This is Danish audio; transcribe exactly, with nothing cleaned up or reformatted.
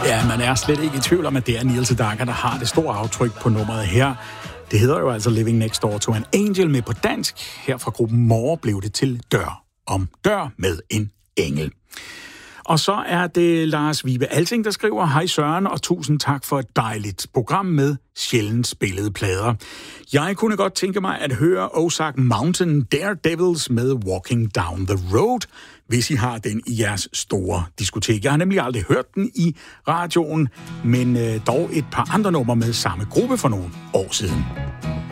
Ja, man er slet ikke i tvivl om, at det er Neil Sedaka, der har det store aftryk på nummeret her. Det hedder jo altså Living Next Door to an Angel med på dansk. Her fra gruppen More blev det til Dør om Dør med en engel. Og så er det Lars Vibe Alting, der skriver: Hej Søren, og tusind tak for et dejligt program med sjældent spillede plader. Jeg kunne godt tænke mig at høre Ozark Mountain Daredevils med Walking Down the Road, hvis I har den i jeres store diskotek. Jeg har nemlig aldrig hørt den i radioen, men øh, dog et par andre numre med samme gruppe for nogle år siden.